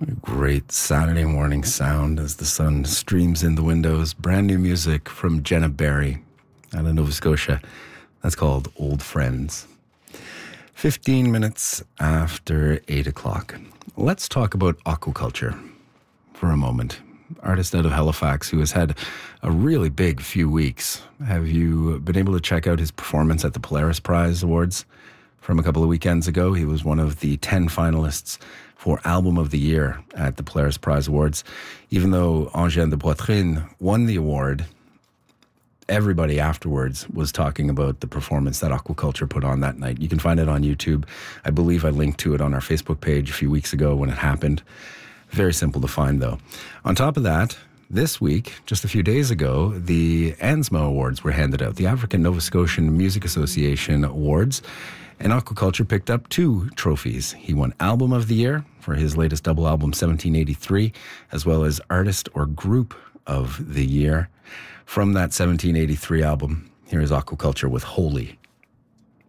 Great Saturday morning sound as the sun streams in the windows. Brand new music from Jenna Barry out of Nova Scotia. That's called Old Friends. 15 minutes after 8 o'clock. Let's talk about aquaculture for a moment. Artist out of Halifax who has had a really big few weeks. Have you been able to check out his performance at the Polaris Prize Awards from a couple of weekends ago? He was one of the 10 finalists for Album of the Year at the Polaris Prize Awards. Even though Angèle de Poitrine won the award, everybody afterwards was talking about the performance that Aquaculture put on that night. You can find it on YouTube. I believe I linked to it on our Facebook page a few weeks ago when it happened. Very simple to find, though. On top of that, this week, just a few days ago, the ANSMA Awards were handed out, the African Nova Scotian Music Association Awards, and Aquaculture picked up 2 trophies. He won Album of the Year for his latest double album, 1783, as well as Artist or Group of the Year. From that 1783 album, here is Aquaculture with Holy.